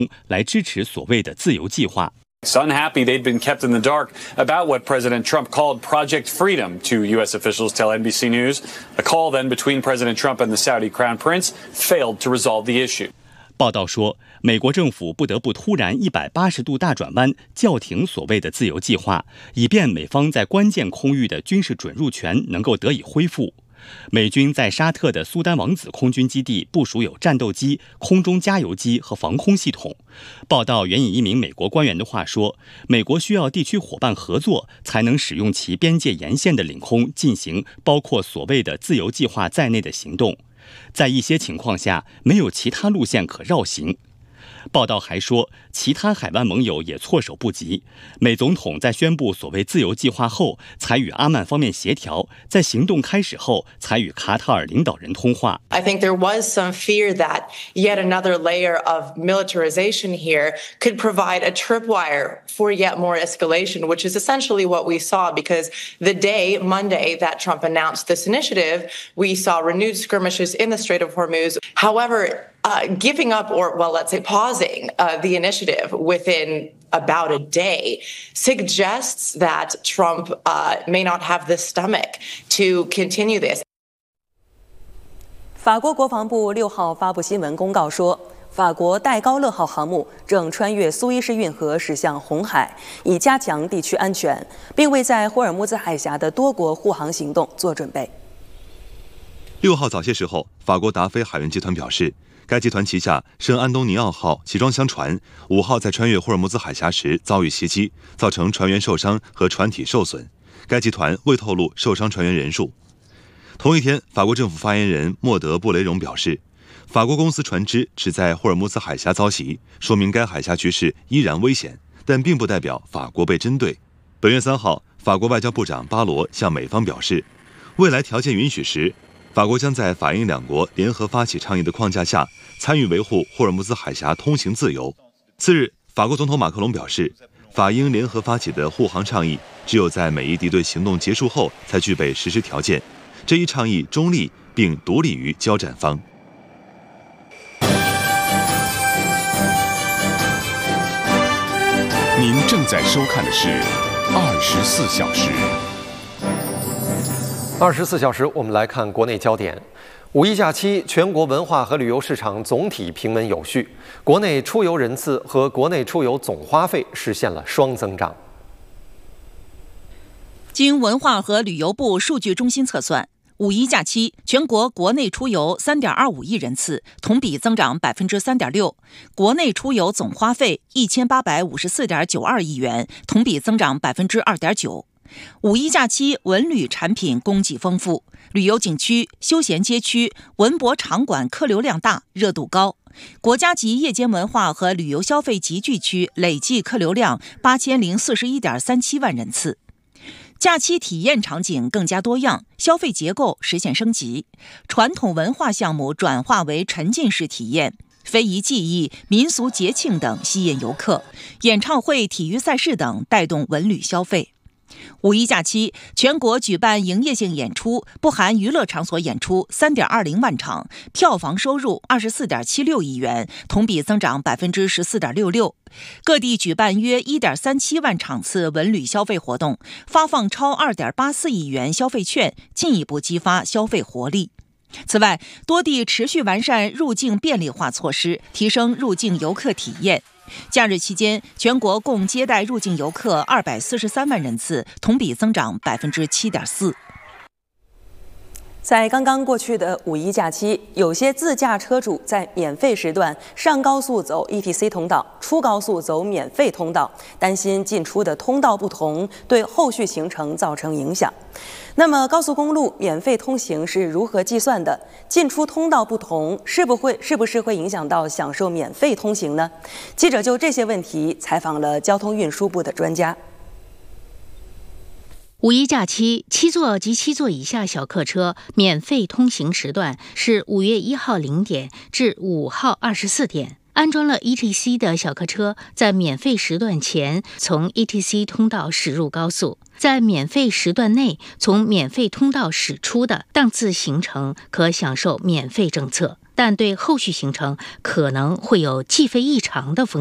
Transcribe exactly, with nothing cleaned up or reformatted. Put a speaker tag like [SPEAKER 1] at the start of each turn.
[SPEAKER 1] 来支持所谓的自由计划。
[SPEAKER 2] It's unhappy they'd been kept in the dark about what President Trump called Project Freedom to U S officials tell N B C News. A call then between President Trump and the Saudi Crown Prince failed to resolve the issue.
[SPEAKER 1] 报道说，美国政府不得不突然一百八十度大转弯，叫停所谓的自由计划，以便美方在关键空域的军事准入权能够得以恢复。美军在沙特的苏丹王子空军基地部署有战斗机、空中加油机和防空系统。报道援引一名美国官员的话说，美国需要地区伙伴合作，才能使用其边界沿线的领空进行包括所谓的自由计划在内的行动。在一些情况下，没有其他路线可绕行。报道还说，其他海湾盟友也措手不及。美总统在宣布所谓自由计划后，才与阿曼方面协调；在行动开始后，才与卡塔尔领导人通话。
[SPEAKER 3] I think there was some fear that yet another layer of militarization here could provide a tripwire for yet more escalation, which is essentially what we saw, because the day, Monday, that Trump announced this initiative, we saw renewed skirmishes in the Strait of Hormuz. However, Uh, giving up, or, well, let's say pausing uh, the initiative within about a day suggests that Trump uh, may not have the stomach to continue this.
[SPEAKER 4] 法国国防部六号发布新闻公告说，法国戴高乐号航母正穿越苏伊士运河驶向红海，以加强地区安全，并为在霍尔木兹海峡的多国护航行动做准备。
[SPEAKER 5] 六号早些时候，法国达菲海运集团表示，该集团旗下圣安东尼奥号集装箱船五号在穿越霍尔木兹海峡时遭遇袭击，造成船员受伤和船体受损。该集团未透露受伤船员人数。同一天，法国政府发言人莫德布雷荣表示，法国公司船只只在霍尔木兹海峡遭袭，说明该海峡局势依然危险，但并不代表法国被针对。本月三号，法国外交部长巴罗向美方表示，未来条件允许时，法国将在法英两国联合发起倡议的框架下，参与维护霍尔木兹海峡通行自由。次日，法国总统马克龙表示，法英联合发起的护航倡议只有在美伊敌对行动结束后才具备实施条件。这一倡议中立并独立于交战方。
[SPEAKER 6] 您正在收看的是二十四小时。
[SPEAKER 7] 二十四小时，我们来看国内焦点。五一假期，全国文化和旅游市场总体平稳有序，国内出游人次和国内出游总花费实现了双增长。
[SPEAKER 8] 经文化和旅游部数据中心测算，五一假期全国国内出游 三点二五亿人次，同比增长 百分之三点六， 国内出游总花费 一千八百五十四点九二亿元，同比增长 百分之二点九。五一假期文旅产品供给丰富，旅游景区、休闲街区、文博场馆客流量大，热度高。国家级夜间文化和旅游消费集聚区累计客流量八千零四十一点三七万人次。假期体验场景更加多样，消费结构实现升级，传统文化项目转化为沉浸式体验，非遗技艺、民俗节庆等吸引游客，演唱会、体育赛事等带动文旅消费。五一假期，全国举办营业性演出（不含娱乐场所演出） 三点二零万场，票房收入 二十四点七六亿元，同比增长 百分之十四点六六。各地举办约 一点三七万场次文旅消费活动，发放超 二点八四亿元消费券，进一步激发消费活力。此外，多地持续完善入境便利化措施，提升入境游客体验。假日期间，全国共接待入境游客二百四十三万人次，同比增长 百分之七点四。
[SPEAKER 4] 在刚刚过去的五一假期，有些自驾车主在免费时段上高速走 E T C 通道，出高速走免费通道，担心进出的通道不同对后续行程造成影响。那么高速公路免费通行是如何计算的？进出通道不同，是不会是不是会影响到享受免费通行呢？记者就这些问题采访了交通运输部的专家。
[SPEAKER 9] 五一假期，七座及七座以下小客车免费通行时段是五月一号零点至五号二十四点。安装了 E T C 的小客车在免费时段前从 E T C 通道驶入高速，在免费时段内从免费通道驶出的档次行程可享受免费政策。 但对后续行程可能会有计费异常的风险。